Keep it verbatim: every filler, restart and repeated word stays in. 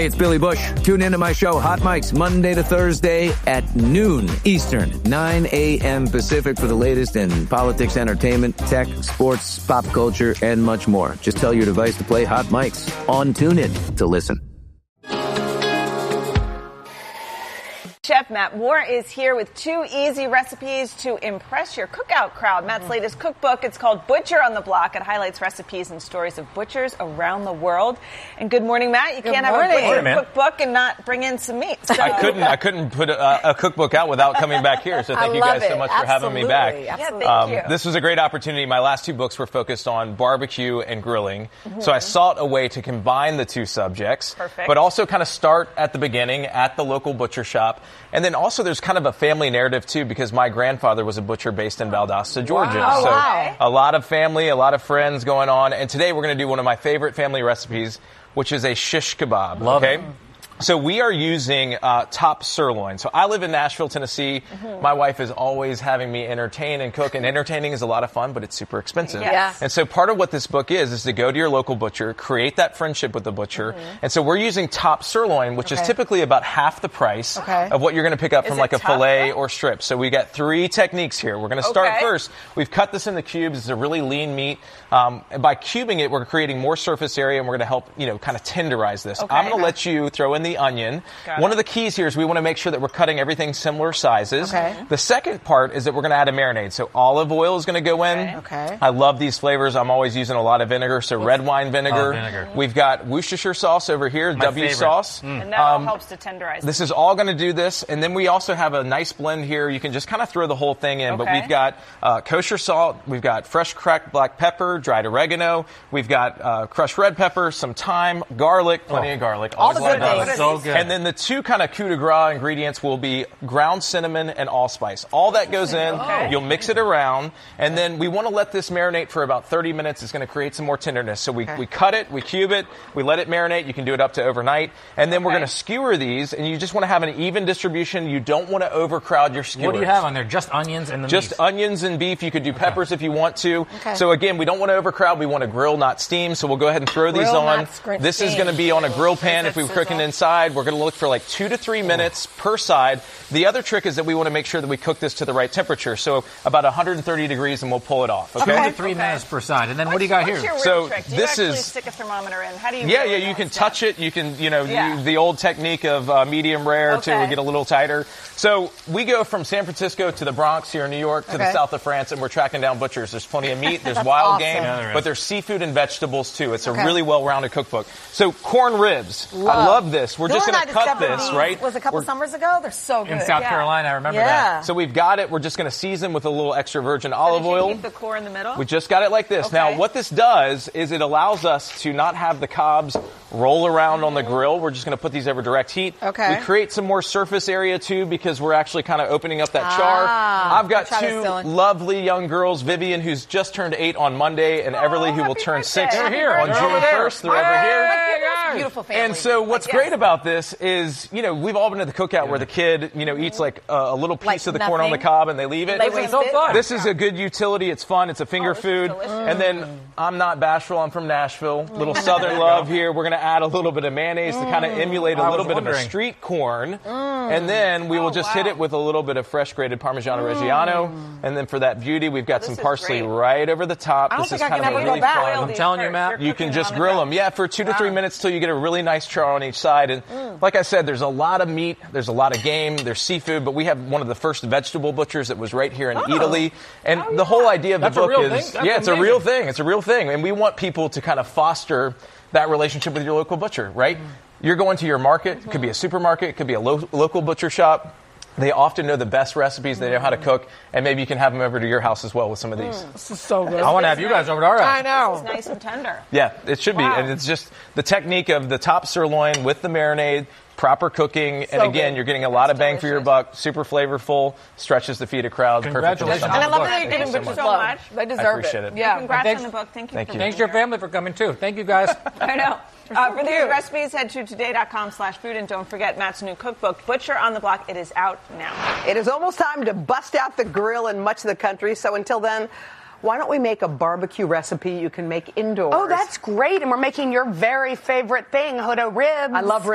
It's Billy Bush. Tune into my show, Hot Mics, Monday to Thursday at noon Eastern, nine a.m. Pacific for the latest in politics, entertainment, tech, sports, pop culture, and much more. Just tell your device to play Hot Mics on TuneIn to listen. Chef Matt Moore is here with two easy recipes to impress your cookout crowd. Matt's latest cookbook, it's called Butcher on the Block. It highlights recipes and stories of butchers around the world. And good morning, Matt. You good can't morning. have a butcher morning, cookbook and not bring in some meat. So. I couldn't I couldn't put a, a cookbook out without coming back here. So thank I you guys it. so much Absolutely. for having me back. Absolutely. Um, Yeah, thank you. This was a great opportunity. My last two books were focused on barbecue and grilling. Mm-hmm. So I sought a way to combine the two subjects, Perfect. but also kind of start at the beginning at the local butcher shop. And then also there's kind of a family narrative, too, because my grandfather was a butcher based in Valdosta, Georgia. Wow. So Oh, wow. a lot of family, a lot of friends going on. And today we're going to do one of my favorite family recipes, which is a shish kebab. Love okay? it. So we are using uh, top sirloin. So I live in Nashville, Tennessee. Mm-hmm. My wife is always having me entertain and cook, and entertaining is a lot of fun, but it's super expensive. Yes. And so part of what this book is, is to go to your local butcher, create that friendship with the butcher. Mm-hmm. And so we're using top sirloin, which Okay. is typically about half the price Okay. of what you're going to pick up Is from it like a tough, filet though? or strip. So we got three techniques here. We're going to start Okay. first. We've cut this into cubes. It's a really lean meat. Um, and by cubing it, we're creating more surface area, and we're going to help, you know, kind of tenderize this. Okay. I'm going to let you throw in the onion. Got One it. of the keys here is we want to make sure that we're cutting everything similar sizes. Okay. The second part is that we're going to add a marinade. So olive oil is going to go in. Okay. Okay. I love these flavors. I'm always using a lot of vinegar. So red wine vinegar. Oh, vinegar. We've got Worcestershire sauce over here, My W favorite. sauce. And that all Um, helps to tenderize This it. is all going to do this. And then we also have a nice blend here. You can just kind of throw the whole thing in. But Okay. we've got uh, kosher salt. We've got fresh cracked black pepper, dried oregano. We've got uh, crushed red pepper, some thyme, garlic, plenty Oh. of garlic. All the Always good love things. garlic. So good. And then the two kind of coup de grace ingredients will be ground cinnamon and allspice. All that goes in. Okay. You'll mix it around. And then we want to let this marinate for about thirty minutes. It's going to create some more tenderness. So we, we cut it, we cube it, we let it marinate. You can do it up to overnight. And then we're Okay. going to skewer these. And you just want to have an even distribution. You don't want to overcrowd your skewers. What do you have on there? Just onions and the Just meat? onions and beef. You could do peppers if you want to. Okay. So again, we don't want to overcrowd. We want to grill, not steam. So we'll go ahead and throw these Grill, on. not scr- This is steam. going to be on a grill pan if we were sizzle. cooking inside. We're going to look for like two to three minutes per side. The other trick is that we want to make sure that we cook this to the right temperature. So about one hundred thirty degrees, and we'll pull it off. Okay. Two to three minutes per side. And then what do you got What's here? your real So trick? Do you this actually is- stick a thermometer in? How do you? Yeah, really yeah, you know can it's touch done? it. You can, you know, Yeah. you, the old technique of uh, medium rare Okay. to get a little tighter. So we go from San Francisco to the Bronx here in New York to the Okay. south of France, and we're tracking down butchers. There's plenty of meat. There's wild awesome. game, Yeah, there is. but there's seafood and vegetables too. It's a Okay. really well-rounded cookbook. So corn ribs. I Love. love this. We're Bill just and going I to cut discovered this, these, right? Was a couple We're- summers ago. They're so good. In South Yeah. Carolina, I remember Yeah. that. So we've got it. We're just going to season with a little extra virgin olive Did you oil. keep the core in the middle? We just got it like this. Now, Okay. what this does is it allows us to not have the cobs roll around on the grill. We're just going to put these over direct heat. Okay. We create some more surface area, too, because we're actually kind of opening up that char. Ah. I've got Try this, two Dylan. lovely young girls, Vivian, who's just turned eight on Monday, and Everly, who will happy turn birthday. six They're here. on They're June over there. first. They're over here. It's a beautiful family. And so what's Like, great yes. about this is, you know, we've all been to the cookout where the kid, you know, eats like a, a little piece Like of the corn on the nothing. cob and they leave it. They This wait is so big. fun. This is a good utility. It's fun. It's a finger Oh, this is food. delicious. And then I'm not bashful. I'm from Nashville. Little Southern love here. We're going to add a little bit of mayonnaise to kind of emulate a I little was bit of a wondering. street corn. And then we will Oh, just wow. hit it with a little bit of fresh grated Parmigiano Reggiano. And then for that beauty, we've got This some is parsley great. right over the top. I don't This think is I kind can of a ever go really back. fun. Boil I'm these telling you, first. Matt. You're You can cooking just on the grill grill. them. Yeah, for two to three Wow. minutes till you get a really nice char on each side. And like I said, there's a lot of meat, there's a lot of game, there's seafood, but we have one of the first vegetable butchers that was right here in Italy. And the whole idea of That's the a book real is, thing? That's yeah, it's a amazing. real thing. It's a real thing. And we want people to kind of foster that relationship with your local butcher, right? You're going to your market. It could be a supermarket. It could be a lo- local butcher shop. They often know the best recipes. They know how to cook. And maybe you can have them over to your house as well with some of these. This is so good. I want to have you guys over to our I house. know. It's nice and tender. Yeah, it should be. Wow. And it's just the technique of the top sirloin with the marinade, proper cooking. And So again, good. you're getting a lot That's of bang for your delicious. buck, super flavorful, stretches to feed a crowd. perfect for Congratulations. summer. And I love Look, that you're thank giving you bitches so love. much. They deserve appreciate it. Yeah. Congrats thanks- on the book. Thank you. Thank for you. being Thanks to your here. family for coming, too. Thank you, guys. I know. Uh, for these recipes, head to today.com slash food. And don't forget Matt's new cookbook, Butcher on the Block. It is out now. It is almost time to bust out the grill in much of the country. So until then, why don't we make a barbecue recipe you can make indoors? Oh, that's great. And we're making your very favorite thing, Hodo ribs. I love ribs.